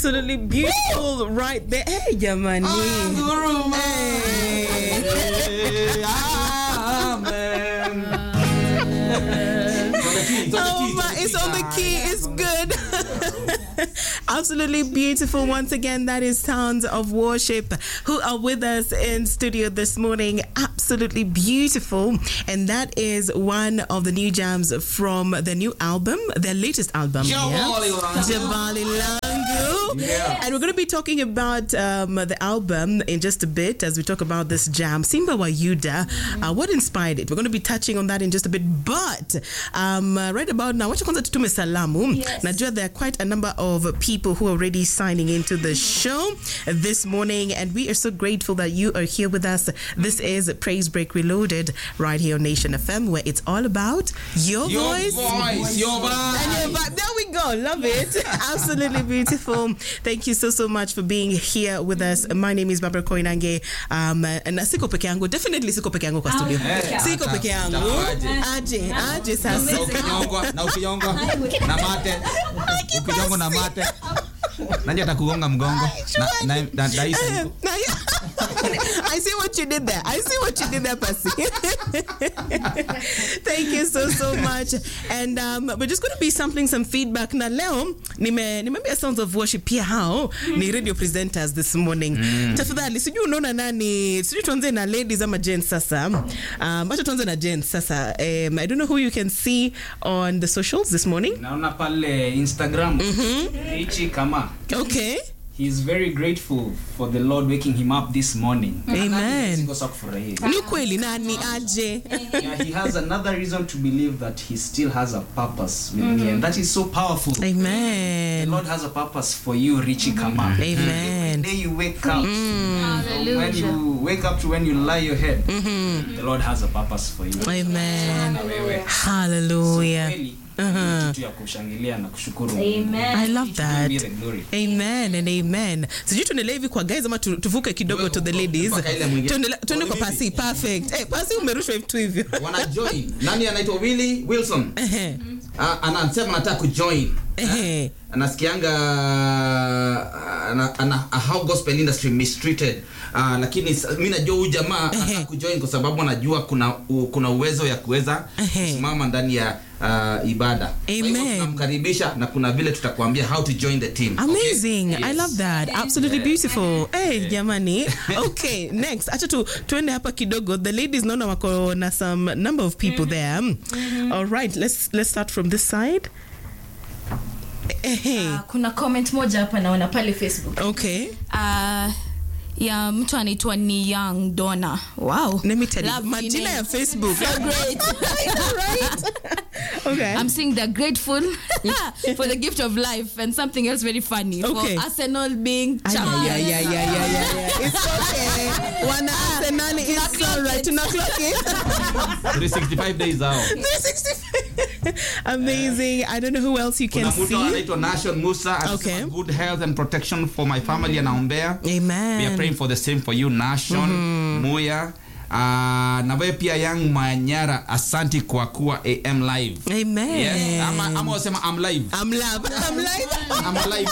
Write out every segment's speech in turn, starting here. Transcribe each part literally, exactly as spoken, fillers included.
Absolutely beautiful right there. Hey, Yamani. Oh, hey. Hey, amen. Oh my, it's on the key. It's good. Absolutely beautiful. Once again, that is Sounds of Worship who are with us in studio this morning. Absolutely beautiful. And that is one of the new jams from the new album, their latest album. Jabali Langu. Jabali Langu. Yeah. And we're going to be talking about um, the album in just a bit as we talk about this jam. Simba wa Yuda. Uh, what inspired it? We're going to be touching on that in just a bit. But um, uh, right about now, wacha kwanza tutume salamu. Yes. Najua there are quite a number of people who are already signing into the show this morning, and we are so grateful that you are here with us. This is Praise Break Reloaded right here on Nation F M, where it's all about your, Your voice, voice, your vibe. and your vibe. There we go. Love it. Absolutely beautiful. Thank you so so much for being here with us. My name is Barbara Koinange. Um, and siko peke yangu. Definitely siko peke yangu kwa studio. Eh, Siko peke yangu. Aje, aje sasa. Na ukiyongwa, na ukiyongwa, na mate. Ukiyongwa na mate. Nani atakugonga mgongo? Na na na daisi. I see what you did there. I see what you did there, Percy. Thank you so, so much. And um, we're just going to be sampling some feedback. Na leo, nime, nimeambia Sounds of Worship pia hao, ni radio presenters this morning. Mm. Tafadhali, sijui unaona nani, sijui tuanze na ladies ama gents sasa. Um, bacha tuanze na gents sasa. Um, I don't know who you can see on the socials this morning. Naona pale Instagram. Mm-hmm. Richie Kama. Okay. He's very grateful for the Lord waking him up this morning. Amen. Siko sa kufurahia. Ni kweli nani aje. Yeah, he has another reason to believe that he still has a purpose with me, and that is so powerful. Amen. The Lord has a purpose for you, Richie Kama. Amen. Every day you wake up, Mm. from when you wake up to when you lie your head, Mm-hmm. the Lord has a purpose for you. Amen. Na wewe. Hallelujah. Kweli, Uh-huh. kitu ya kushangilia na kushukuru. Amen. I love To that. be the glory. Amen and amen. Sijui tuendelee hivi kwa guys ama tu- tuvuke kidogo to the ladies. Mpaka ile mwingine. Tuendele- Tuende kwa Kwa Pasi. Perfect. Eh, Pasi umerushwa hivi tu hivyo. Wana join. Nani anaitwa Willy Wilson? Ehe. Ah, anasema anataka kujoin. Ehe. Anasikianga ana, ana, how gospel industry mistreated. Uh, lakini mimi najua huyu jamaa anataka kujoin kwa sababu anajua kuna u, kuna uwezo ya kuweza kusimama ndani ya uh, ibada. Kwa hivyo Amen. tunamkaribisha na kuna vile tutakwambia how to join the team. Amazing. Okay? I love that. Absolutely beautiful. Hey, jamani. Okay, next. Acha tu tuende hapa kidogo. The ladies naona wako na some number of people there. Mm-hmm. All right, let's let's start from this side. Hey. Uh, kuna comment moja hapa naona pale Facebook. Okay. Uh, ya mtu anaitwa ni Young Donna. Wow. Let me tell you. Love Majina name. ya Facebook. So great. Right? Okay. I'm saying they're grateful for the gift of life, and something else very funny Okay. for Arsenal being Ay, champions. yeah, yeah, yeah, yeah, yeah, yeah. It's okay. Wana Arsenal is all right. Tuna clock it. three sixty-five days out. three sixty-five. Amazing. I don't know who else you can Kuna mtu see. anaitwa Nation Musa anasema Okay. good health and protection for my family anaombea. Amen. We are praying for the same for you Nation. Mm-hmm. Muya. Uh, na wewe pia Young Manyara, asanti kwa kuwa A M live. Amen. Yes. Ama ama wasema I'm live. I'm live. I'm live. I'm alive.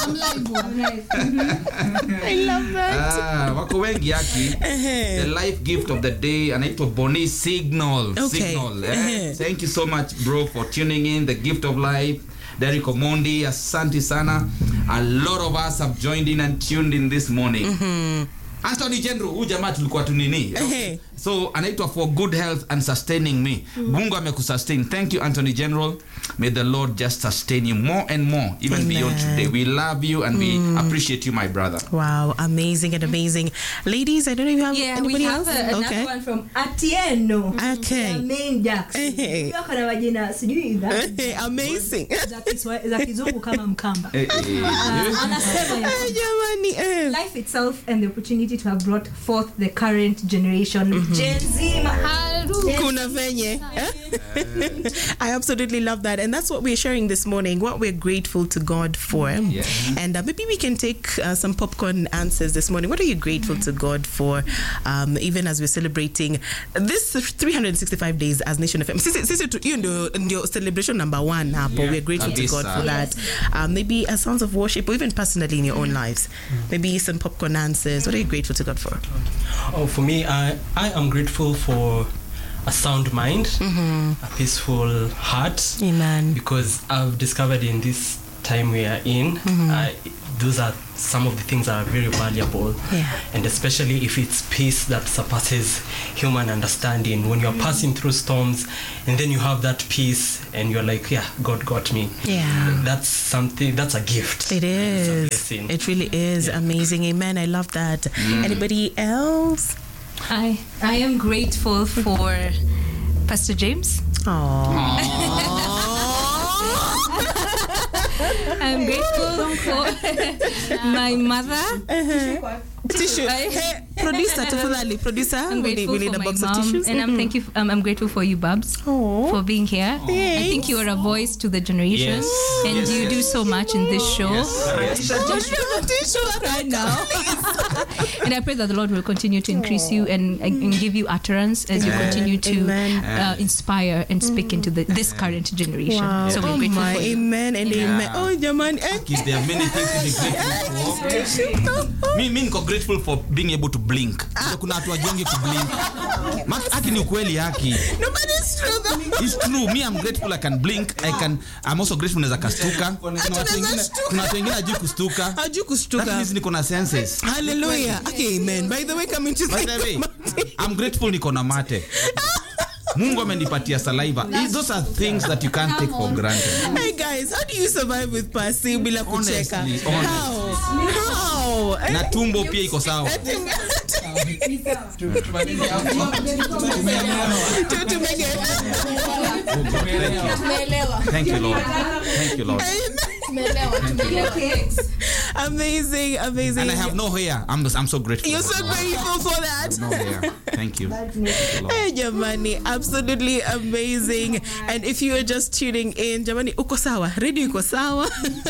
I love that. Ah, wako wengi yaki. The life gift of the day anaitwa Boni Signal. Okay. Signal. Eh? Uh-huh. Thank you so much bro for tuning in. The gift of life. Derek Omondi, asante sana. A lot of us have joined in and tuned in this morning. Mm-hmm. Anthony General, huyu jamaa tulikuwa tunini. Uh-huh. So anaitwa for good health and sustaining me. Mungu amekusustain. Thank you Anthony General. May the Lord just sustain you more and more even Amen. beyond today. We love you and mm. we appreciate you my brother. Wow, amazing and amazing. Ladies, I don't know if you have Yeah, anybody we have else. a, another Okay. one from Atieno. Okay. Main Jackson. Hey. Hiyo kana majina sijui za Hey, amazing. za Kiswa- za kizungu kama Mkamba. Eh, eh, Uh, anasema ya Hey, jamani. eh. life itself and the opportunity to have brought forth the current generation, Gen Z. kuna venye. Eh? I absolutely love that, and that's what we're sharing this morning, what we're grateful to God for. Yeah. And uh, maybe we can take uh, some popcorn answers this morning. What are you grateful to God for, um, even as we're celebrating this three hundred sixty-five days as Nation F M? Sisi, sisi tu, hiyo ndio, ndio celebration number one hapo. Yeah. We're grateful to God Kabisa. for that. Um, maybe a sounds of worship, or even personally in your own lives. Maybe some popcorn answers. What are you grateful to God for? Oh, for me, I I am grateful for a sound mind, a peaceful heart, Amen. because I've discovered in this time we are in, I, those are some of the things that are very valuable. Yeah. And especially if it's peace that surpasses human understanding. When you're passing through storms and then you have that peace and you're like, yeah, God got me. Yeah. That's something, that's a gift. It It's a is. blessing. It really is Yeah. amazing. Amen. I love that. Anybody else? I I am grateful for Pastor James. Aww. I'm grateful for my mother. Tissue. I- Hey, producer, tafadhali, producer. I'm We need, grateful we need for a my box of mom, tissues. and I'm thank you. Um, I'm grateful for you, Babs, Aw. for being here. I think you are a voice to the generation, Yes. and Yes, you yes. do so much in this show. Tissue Right now, and I pray that the Lord will continue to increase you and, and give you utterance as you continue to Amen. uh, inspire and speak into the, this current generation. Wow. So we're Oh grateful my, for you. amen and amen. Oh, jamani. Eh, Kids, there are many things to be grateful for. tissue. mi mi niko grateful for being able to blink. Ndio kuna watu wajongi ku blink. Ma- haki ni ukweli haki. Nobody's true though. It's true. Me, I'm grateful I can blink. I can. I'm also grateful naweza kastuka. Kuna watu wengine kuna watu wengine hajui kustuka. Hajui That kushtuka. means niko na senses. Hallelujah. Okay, amen. By the way, coming to By think the way, about it. I'm grateful niko na mate. Mungu amenipatia saliva. Those are things that you can't take for granted. Hey guys, how do you survive with pasi bila kucheka? Honestly, How? How? Eh, Na tumbo pia iko sawa. I think- Tu- tumege- Thank you, Lord. Thank you, Lord. Amazing, amazing. And I have no hair. I'm I'm so grateful. You're so grateful for that. No hair. Thank you. Thank you, Lord. Hey, Jamani, absolutely amazing. And if you are just tuning in, Jamani, uko sawa, radio uko sawa.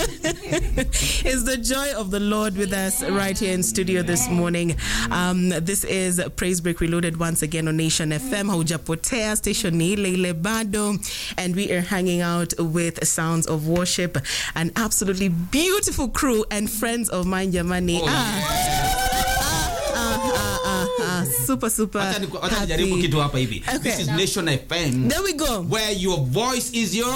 It's the joy of the Lord with us right here in studio this morning. Um, this is Praise Break Reloaded once again on Nation F M. Haujapotea, station ni ile ile bado. And we are hanging out with Sounds of Worship, an absolutely beautiful crew and friends of mine, Jamani. Oh, ah. Ah, ah, ah, ah. Super, super. Wacha niku- wacha nijaribu happy. kitu hapa hivi. Okay. This is Nation F M, There we go. where your voice is your.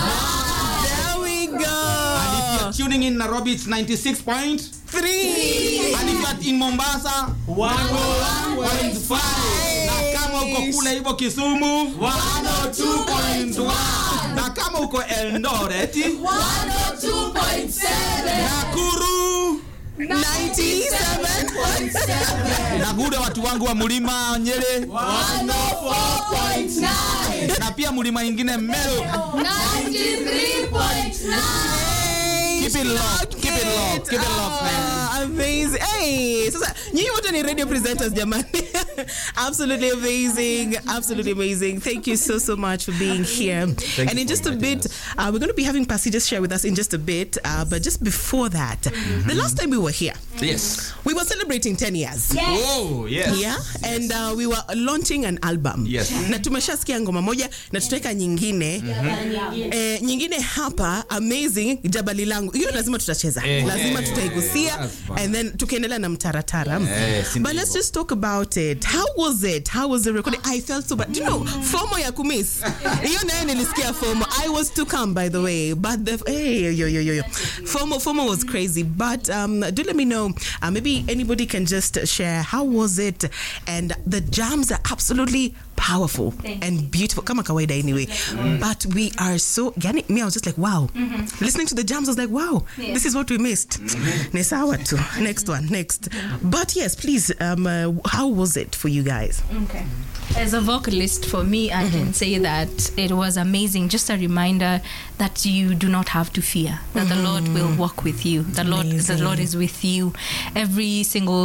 There we And if go. you're tuning in Nairobi, it's ninety-six point. Three. And if you're in Mombasa, one oh one point five. Na kama uko kule hivyo Kisumu, one oh two point one. Na kama uko Eldoret, one oh two point seven. Nakuru, ninety-seven point seven. na kule watu wangu wa mlima Nyeri, one oh four point nine. na pia mlima ingine Meru. ninety-three point nine. Keep it locked, keep it locked, keep it locked, man. Ah, amazing. Hey, sasa nyinyi wote ni radio presenters jamani. Absolutely amazing. Absolutely amazing. Thank you so so much for being here. And you in for just a inviting bit, uh, we're going to be having Pasi just share with us in just a bit. Uh, but just before that, the last time we were here, Yes. we were celebrating ten years. Oh, yes. Yeah, and uh, we were launching an album. Yes. Na tumeshasikia ngoma moja na tutaweka nyingine. Eh, nyingine hapa amazing Jabali Langu. Hiyo lazima tutacheza. Eh, Lazima eh, tutaigusia that's fine. and then tukiendelea na mtaratara. Eh, si But let's ndivyo. just talk about it. How was it? How was the recording? I felt so bad. Do you know, FOMO ya kumiss. Hiyo nayo nilisikia FOMO. I was too calm by the way, but the hey yo yo yo yo. FOMO FOMO was crazy. But um, do let me know. Uh, maybe anybody can just share how was it, and the jams are absolutely powerful and beautiful kama kawaida anyway. But we are so yani, me I was just like wow. Listening to the jams I was like wow, this is what we missed. Ni sawa tu. Next one, next. But yes, please, um, uh, how was it for you guys? Okay. As a vocalist, for me, I can say that it was amazing. Just a reminder that you do not have to fear. That the Lord will walk with you. The Lord, the Amazing. Lord is with you every single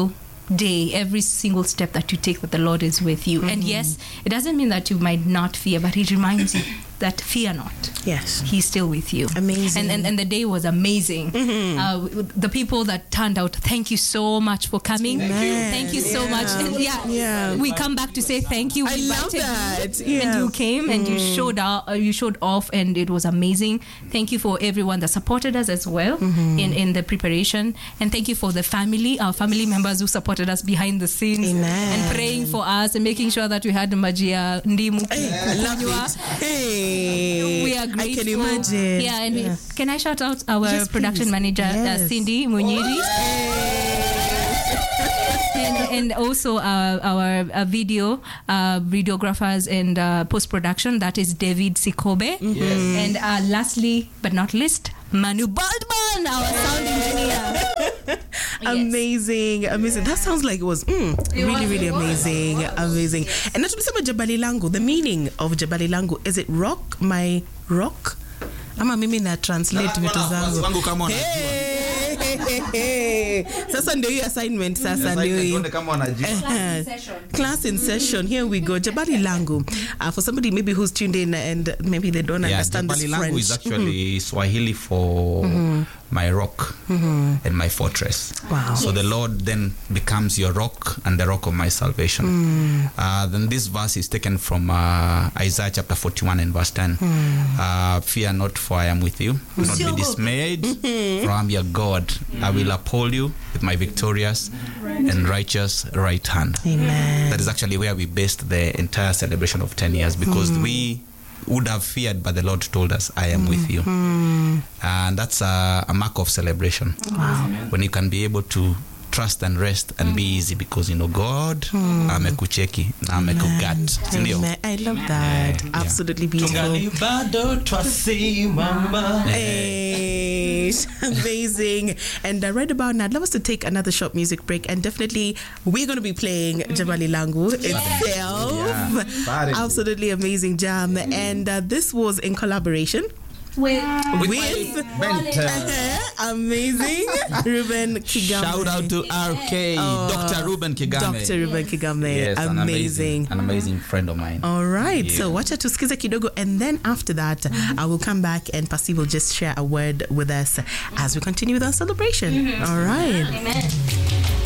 day, every single step that you take, that the Lord is with you. And yes, it doesn't mean that you might not fear, but He reminds you that fear not. Yes. He's still with you. Amazing. And and, and the day was amazing. Uh, the people that turned out, thank you so much for coming. Thank you. Thank you so Yeah. much. And yeah, Yeah. we come back to say thank you. We I love invited that. you, Yeah. and you came and you showed out, uh, you showed off, and it was amazing. Thank you for everyone that supported us as well in in the preparation, and thank you for the family, our family members who supported us behind the scenes. Amen. And praying for us and making sure that we had majia ndimu. Hey, I love kunywa. it. Hey. We are I grateful. can imagine. Yeah, and we, can I shout out our Yes, production please. manager, Yes. uh, Cindy Munyiri? And, and also uh, our uh, video uh, videographers and uh, post production, that is David Sikobe. And uh, lastly but not least, Manu Baldman, our sound engineer. Amazing, amazing. That sounds like it was mm, really, really amazing, amazing. And na tumesema Jabali Langu, the meaning of Jabali Langu, is it rock my rock? Ama mimi na translate vitu zangu. Wangu kama wanajua. Hey, hey, hey. Sasa ndio hiyo assignment sasa ndio hiyo. Tuone kama wanajua. Class in session. Here we go. Jabali Langu. Uh, for somebody maybe who's tuned in and maybe they don't Yeah, understand Jabali this Langu French. is actually Swahili for my rock and my fortress. Wow. So the Lord then becomes your rock and the rock of my salvation. Uh, then this verse is taken from uh, Isaiah chapter forty-one and verse ten. Uh, Fear not, for I am with you. Do not be dismayed, for I am your God. I will uphold you with my victorious and righteous right hand. Amen. That is actually where we based the entire celebration of ten years, because we would have feared, but the Lord told us, I am with you. And that's a, a mark of celebration. Wow. When you can be able to trust and rest and be easy, because you know God amekucheki na amekugat. Sindio? Amen. I love that. Yeah. Absolutely beautiful. Tungali bado twasimama. Hey, amazing. And uh, right about now, I'd love us to take another short music break, and definitely we're going to be playing Jabali Langu itself. Yeah. Absolutely amazing jam. And uh, this was in collaboration With with uh, amazing Ruben Kigame. Shout out to R K, Doctor Ruben Kigame. Doctor Ruben Kigame. Yes, an amazing. An amazing friend of mine. All right, Yeah. so wacha tusikize kidogo, and then after that, I will come back and Pasi will just share a word with us as we continue with our celebration. All right. Amen.